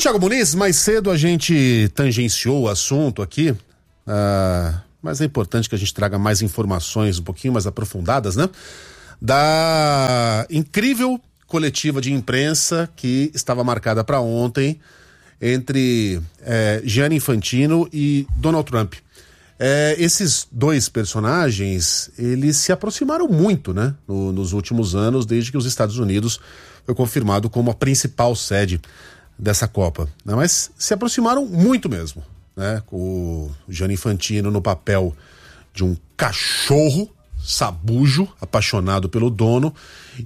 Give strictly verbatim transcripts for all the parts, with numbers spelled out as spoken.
Thiago Muniz, mais cedo a gente tangenciou o assunto aqui, uh, mas é importante que a gente traga mais informações um pouquinho mais aprofundadas, né? Da incrível coletiva de imprensa que estava marcada para ontem entre é, Gianni Infantino e Donald Trump. É, esses dois personagens, eles se aproximaram muito, né, no, nos últimos anos, desde que os Estados Unidos foi confirmado como a principal sede dessa Copa, né? Mas se aproximaram muito mesmo, né? O Gianni Infantino no papel de um cachorro sabujo, apaixonado pelo dono,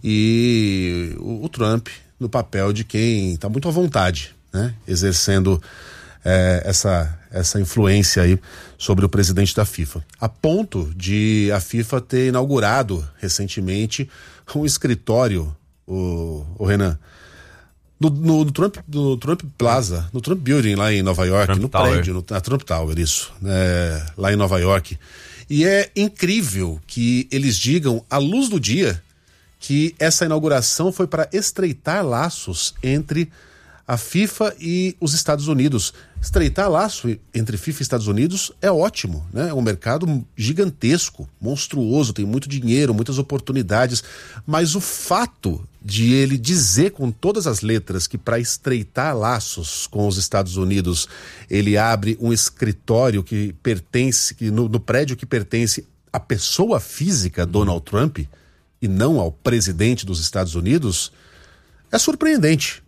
e o, o Trump no papel de quem está muito à vontade, né? Exercendo é, essa, essa influência aí sobre o presidente da FIFA, a ponto de a FIFA ter inaugurado recentemente um escritório, o, o Renan, no, no, no, Trump, no Trump Plaza, no Trump Building lá em Nova York, Trump no Tower. prédio, no, na Trump Tower, isso, é, lá em Nova York. E é incrível que eles digam, à luz do dia, que essa inauguração foi para estreitar laços entre a FIFA e os Estados Unidos. Estreitar laço entre FIFA e Estados Unidos é ótimo, né? É um mercado gigantesco, monstruoso, tem muito dinheiro, muitas oportunidades, mas o fato de ele dizer com todas as letras que para estreitar laços com os Estados Unidos ele abre um escritório que pertence, que no, no prédio que pertence à pessoa física Donald Trump e não ao presidente dos Estados Unidos, é surpreendente.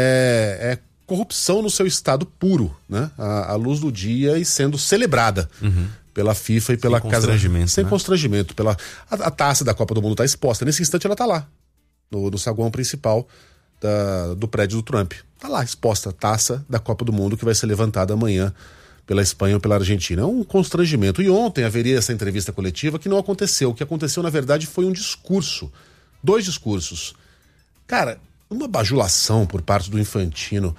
É, é corrupção no seu estado puro, né? À, à luz do dia e sendo celebrada uhum. pela FIFA e pela sem Casa... Constrangimento, sem né? constrangimento. Pela, a, a taça da Copa do Mundo está exposta. Nesse instante ela está lá, no, no saguão principal da, do prédio do Trump. Está lá exposta a taça da Copa do Mundo que vai ser levantada amanhã pela Espanha ou pela Argentina. É um constrangimento. E ontem haveria essa entrevista coletiva que não aconteceu. O que aconteceu, na verdade, foi um discurso. Dois discursos. Cara, uma bajulação por parte do Infantino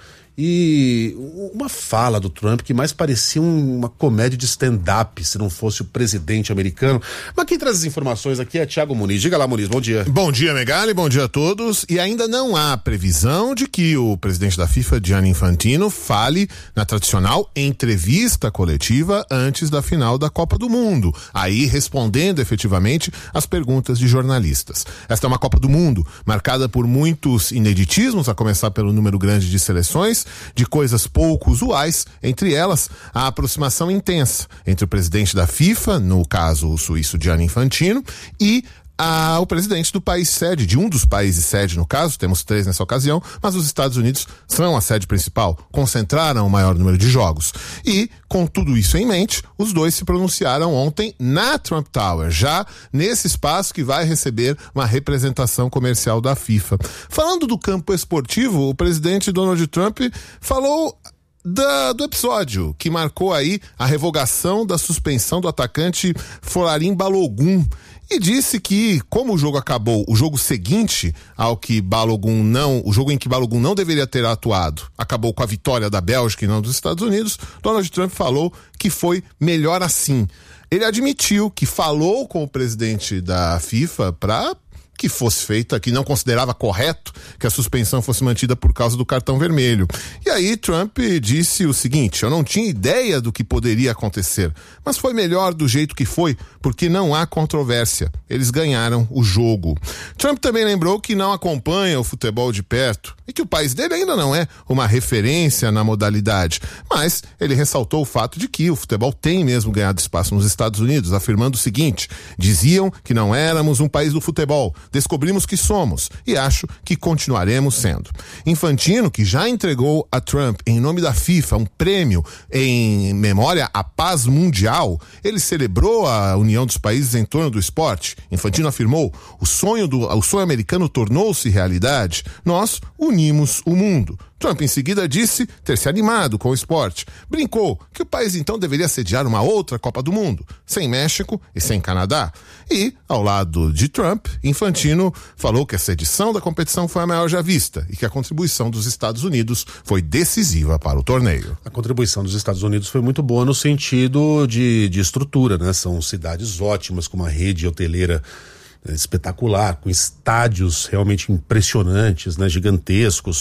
e uma fala do Trump que mais parecia um, uma comédia de stand-up, se não fosse o presidente americano. Mas quem traz as informações aqui é Thiago Muniz. Diga lá, Muniz, bom dia. Bom dia, Megali, bom dia a todos. E ainda não há previsão de que o presidente da FIFA, Gianni Infantino, fale na tradicional entrevista coletiva antes da final da Copa do Mundo, aí respondendo efetivamente as perguntas de jornalistas. Esta é uma Copa do Mundo marcada por muitos ineditismos, a começar pelo número grande de seleções, de coisas pouco usuais, entre elas a aproximação intensa entre o presidente da FIFA, no caso o suíço Gianni Infantino, e a, o presidente do país sede, de um dos países sede no caso, temos três nessa ocasião, mas os Estados Unidos são a sede principal, concentraram o maior número de jogos. E, com tudo isso em mente, os dois se pronunciaram ontem na Trump Tower, já nesse espaço que vai receber uma representação comercial da FIFA. Falando do campo esportivo, o presidente Donald Trump falou Da, do episódio que marcou aí a revogação da suspensão do atacante Folarin Balogun e disse que, como o jogo acabou, o jogo seguinte ao que Balogun não, o jogo em que Balogun não deveria ter atuado, acabou com a vitória da Bélgica e não dos Estados Unidos, Donald Trump falou que foi melhor assim. Ele admitiu que falou com o presidente da FIFA para que fosse feita, que não considerava correto que a suspensão fosse mantida por causa do cartão vermelho. E aí Trump disse o seguinte: eu não tinha ideia do que poderia acontecer, mas foi melhor do jeito que foi, porque não há controvérsia. Eles ganharam o jogo. Trump também lembrou que não acompanha o futebol de perto e que o país dele ainda não é uma referência na modalidade, mas ele ressaltou o fato de que o futebol tem mesmo ganhado espaço nos Estados Unidos, afirmando o seguinte: diziam que não éramos um país do futebol, descobrimos que somos e acho que continuaremos sendo. Infantino, que já entregou a Trump, em nome da FIFA, um prêmio em memória à paz mundial, ele celebrou a união dos países em torno do esporte. Infantino afirmou: o sonho, do, o sonho americano tornou-se realidade, nós unimos o mundo. Trump em seguida disse ter se animado com o esporte. Brincou que o país então deveria sediar uma outra Copa do Mundo, sem México e sem Canadá. E, ao lado de Trump, Infantino falou que essa edição da competição foi a maior já vista e que a contribuição dos Estados Unidos foi decisiva para o torneio. A contribuição dos Estados Unidos foi muito boa no sentido de, de estrutura, né? São cidades ótimas, com uma rede hoteleira espetacular, com estádios realmente impressionantes, né? Gigantescos.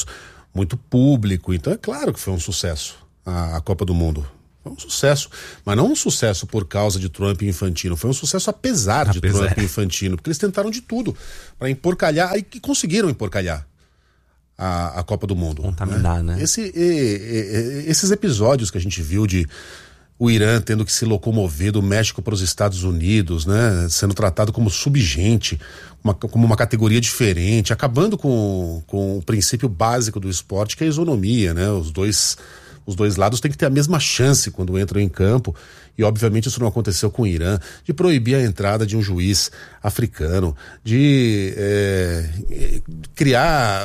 muito público. Então é claro que foi um sucesso a, a Copa do Mundo. Foi um sucesso, mas não um sucesso por causa de Trump e Infantino, foi um sucesso apesar, apesar. de Trump e Infantino, porque eles tentaram de tudo para emporcalhar, e conseguiram emporcalhar a, a Copa do Mundo. Contaminar, né? né? Esse, e, e, esses episódios que a gente viu de o Irã tendo que se locomover do México para os Estados Unidos, né, sendo tratado como subgente, uma, como uma categoria diferente, acabando com, com o princípio básico do esporte, que é a isonomia, né? Os dois Os dois lados têm que ter a mesma chance quando entram em campo, e obviamente isso não aconteceu com o Irã, de proibir a entrada de um juiz africano, de é, criar,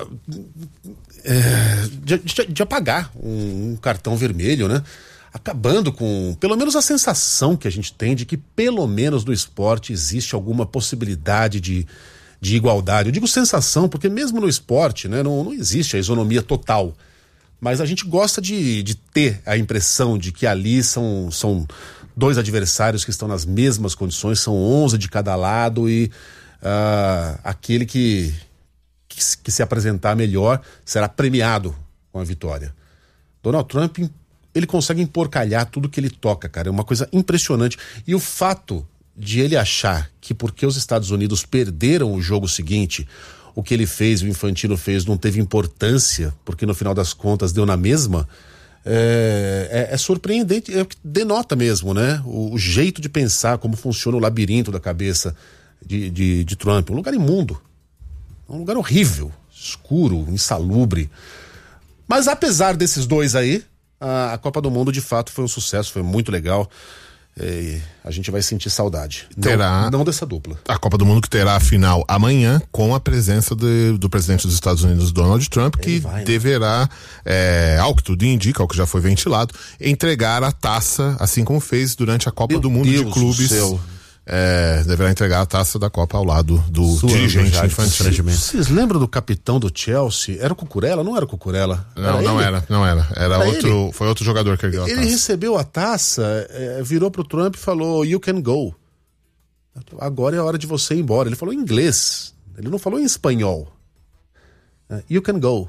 é, de, de, de apagar um, um cartão vermelho, né? Acabando com, pelo menos, a sensação que a gente tem de que pelo menos no esporte existe alguma possibilidade de, de igualdade. Eu digo sensação porque mesmo no esporte, né, não, não existe a isonomia total. Mas a gente gosta de, de ter a impressão de que ali são, são dois adversários que estão nas mesmas condições, são onze de cada lado, e uh, aquele que, que, que se apresentar melhor será premiado com a vitória. Donald Trump, ele consegue emporcalhar tudo que ele toca, cara, é uma coisa impressionante. E o fato de ele achar que porque os Estados Unidos perderam o jogo seguinte, o que ele fez, o Infantino fez, não teve importância, porque no final das contas deu na mesma, é, é, é surpreendente, é o que denota mesmo, né? O, o jeito de pensar, como funciona o labirinto da cabeça de, de, de Trump. Um lugar imundo, um lugar horrível, escuro, insalubre. Mas apesar desses dois aí, a, a Copa do Mundo de fato foi um sucesso, foi muito legal. É, a gente vai sentir saudade. Terá não, não dessa dupla. A Copa do Mundo que terá a final amanhã, com a presença de, do presidente dos Estados Unidos, Donald Trump, que vai, né? deverá, é, ao que tudo indica, ao que já foi ventilado, entregar a taça, assim como fez durante a Copa Meu do Mundo Deus de Clubes. Do céu. É, deverá entregar a taça da Copa ao lado do Sua dirigente infantil. Vocês lembram do capitão do Chelsea? Era o Cucurella? Não era o Cucurella? Não, era não ele? era, não era. Era, era outro, ele? Foi outro jogador que ergueu a taça. Ele recebeu a taça, é, virou pro Trump e falou, you can go. Agora é a hora de você ir embora. Ele falou em inglês, ele não falou em espanhol. You can go.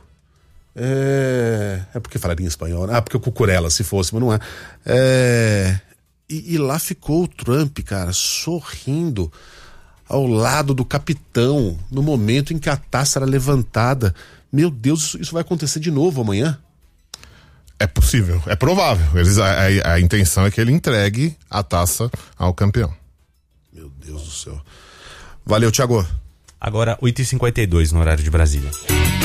É, é porque falaria em espanhol. Ah, porque o Cucurella, se fosse, mas não é. É... E, e lá ficou o Trump, cara, sorrindo ao lado do capitão no momento em que a taça era levantada. Meu Deus, isso, isso vai acontecer de novo amanhã? É possível, é provável. Eles, a, a, a intenção é que ele entregue a taça ao campeão. Meu Deus do céu. Valeu, Thiago. Agora, oito e cinquenta e dois no horário de Brasília.